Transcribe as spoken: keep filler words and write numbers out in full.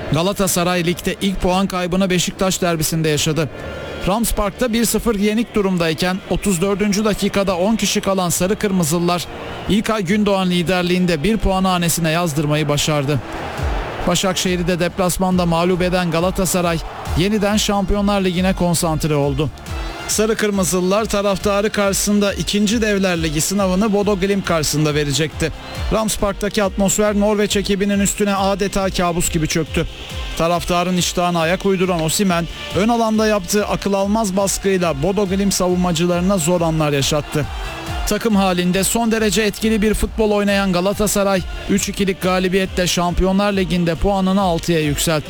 Galatasaray ligde ilk puan kaybını Beşiktaş derbisinde yaşadı. Rams Park'ta bir sıfır yenik durumdayken otuz dördüncü dakikada on kişi kalan Sarı Kırmızılılar İlkay Gündoğan liderliğinde bir puanı hanesine yazdırmayı başardı. Başakşehir'i de deplasmanda mağlup eden Galatasaray yeniden Şampiyonlar Ligi'ne konsantre oldu. Sarı Kırmızılılar taraftarı karşısında ikinci Devler Ligi sınavını Bodo Glimt karşısında verecekti. Rams Park'taki atmosfer Norveç ekibinin üstüne adeta kabus gibi çöktü. Taraftarın iştahına ayak uyduran Osimhen ön alanda yaptığı akıl almaz baskıyla Bodo Glimt savunmacılarına zor anlar yaşattı. Takım halinde son derece etkili bir futbol oynayan Galatasaray üç ikilik galibiyetle Şampiyonlar Ligi'nde puanını altıya yükseltti.